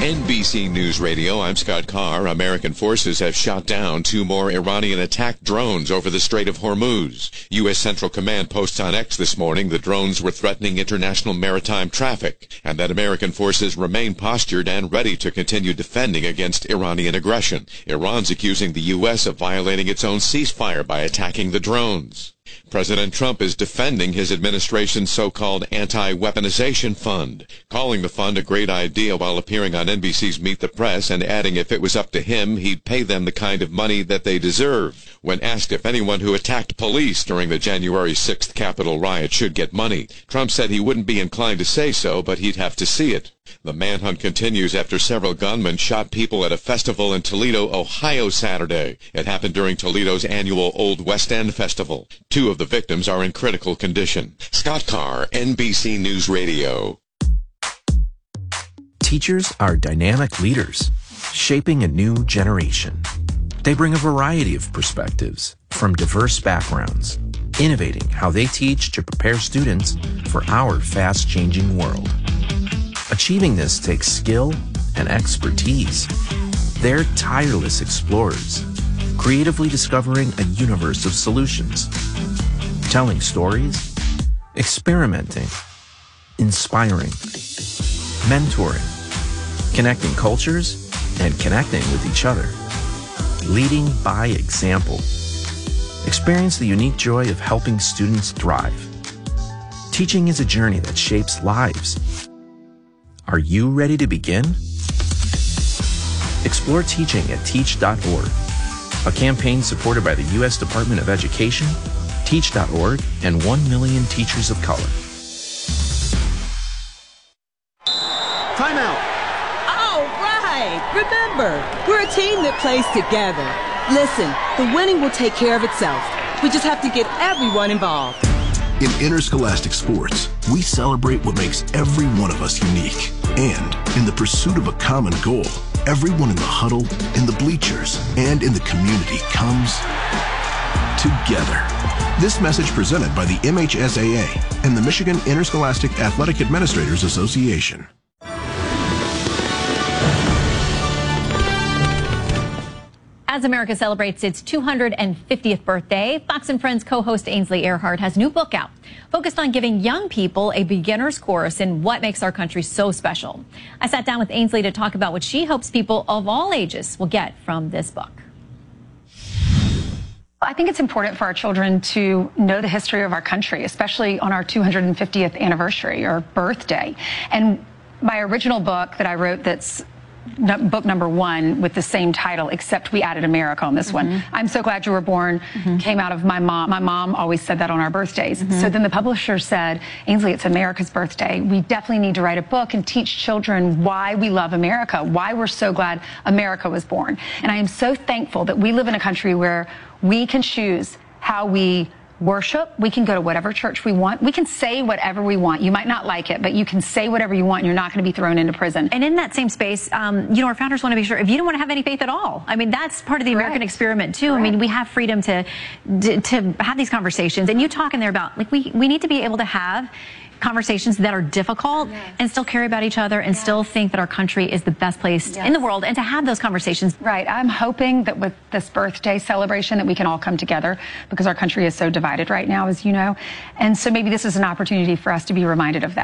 NBC News Radio, I'm Scott Carr. American forces have shot down 2 more Iranian attack drones over the Strait of Hormuz. U.S. Central Command posts on X this morning the drones were threatening international maritime traffic and that American forces remain postured and ready to continue defending against Iranian aggression. Iran's accusing the U.S. of violating its own ceasefire by attacking the drones. President Trump is defending his administration's so-called anti-weaponization fund, calling the fund a great idea while appearing on NBC's Meet the Press and adding if it was up to him, he'd pay them the kind of money that they deserve. When asked if anyone who attacked police during the January 6th Capitol riot should get money, Trump said he wouldn't be inclined to say so, but he'd have to see it. The manhunt continues after several gunmen shot people at a festival in Toledo, Ohio Saturday. It happened during Toledo's annual Old West End Festival. 2 of the victims are in critical condition. Scott Carr, NBC News Radio. Teachers are dynamic leaders, shaping a new generation. They bring a variety of perspectives from diverse backgrounds, innovating how they teach to prepare students for our fast-changing world. Achieving this takes skill and expertise. They're tireless explorers, creatively discovering a universe of solutions, telling stories, experimenting, inspiring, mentoring, connecting cultures, and connecting with each other, leading by example. Experience the unique joy of helping students thrive. Teaching is a journey that shapes lives. Are you ready to begin? Explore teaching at teach.org, a campaign supported by the U.S. Department of Education, Teach.org, and 1 million teachers of color. Timeout. All right. Remember, we're a team that plays together. Listen, the winning will take care of itself. We just have to get everyone involved. In interscholastic sports, we celebrate what makes every one of us unique. And in the pursuit of a common goal, everyone in the huddle, in the bleachers, and in the community comes together. This message presented by the MHSAA and the Michigan Interscholastic Athletic Administrators Association. As America celebrates its 250th birthday, Fox and Friends co-host Ainsley Earhardt has a new book out focused on giving young people a beginner's course in what makes our country so special. I sat down with Ainsley to talk about what she hopes people of all ages will get from this book. I think it's important for our children to know the history of our country, especially on our 250th anniversary or birthday. And my original book that I wrote, that's book number 1 with the same title, except we added America on this one. I'm So Glad You Were Born came out of my mom. My mom always said that on our birthdays. So then the publisher said, Ainsley, it's America's birthday. We definitely need to write a book and teach children why we love America, why we're so glad America was born. And I am so thankful that we live in a country where we can choose how we worship. We can go to whatever church we want. We can say whatever we want. You might not like it, but you can say whatever you want and you're not going to be thrown into prison. And in that same space, our founders want to be sure if you don't want to have any faith at all. I mean, that's part of the American experiment too. I mean, we have freedom to have these conversations. And you talk in there about, like, we need to be able to have conversations that are difficult and still care about each other and still think that our country is the best place in the world and to have those conversations. Right. I'm hoping that with this birthday celebration that we can all come together because our country is so divided right now, as you know. And so maybe this is an opportunity for us to be reminded of that.